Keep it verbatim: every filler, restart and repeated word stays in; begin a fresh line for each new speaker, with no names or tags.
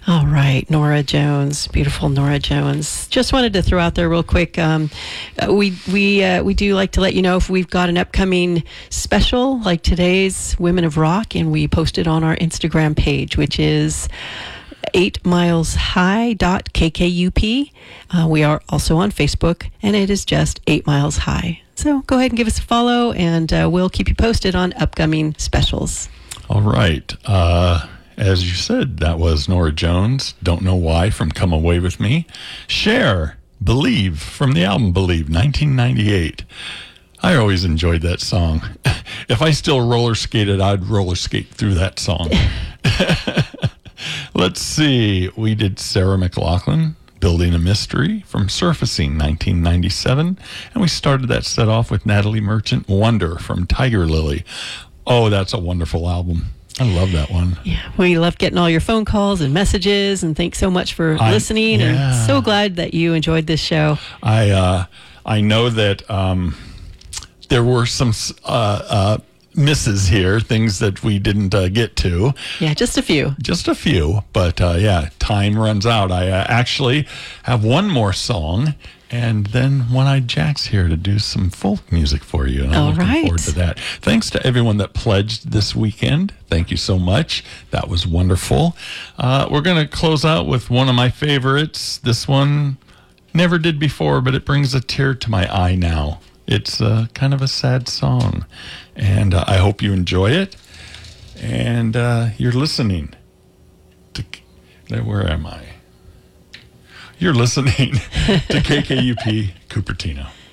All right, Norah Jones, beautiful Norah Jones. Just wanted to throw out there real quick. Um, uh, we we uh, we do like to let you know if we've got an upcoming special like today's Women of Rock, and we post it on our Instagram page, which is eight miles high dot k k u p. Uh, we are also on Facebook, and it is just eight miles high. So go ahead and give us a follow, and uh, we'll keep you posted on upcoming specials.
All right. Uh, as you said, that was Norah Jones, Don't Know Why, from Come Away With Me. Cher, Believe, from the album Believe, nineteen ninety-eight. I always enjoyed that song. If I still roller skated, I'd roller skate through that song. Let's see. We did Sarah McLachlan, Building a Mystery, from Surfacing, nineteen ninety-seven. And we started that set off with Natalie Merchant, Wonder, from Tiger Lily. Oh, that's a wonderful album. I love that one.
Yeah, we love getting all your phone calls and messages, and thanks so much for
I,
listening.
yeah.
And so glad that you enjoyed this show.
I uh, I know that um, there were some uh, uh, misses here, things that we didn't uh, get to.
Yeah, just a few.
Just a few, but uh, yeah, time runs out. I uh, actually have one more song, and then One-Eyed Jack's here to do some folk music for you, and I'm
All
looking
right.
forward to that. Thanks to everyone that pledged this weekend. Thank you so much. That was wonderful. Uh, we're going to close out with one of my favorites. This one never did before, but it brings a tear to my eye now. It's uh, kind of a sad song, and uh, I hope you enjoy it. And uh, you're listening to, where am I? You're listening to K K U P Cupertino.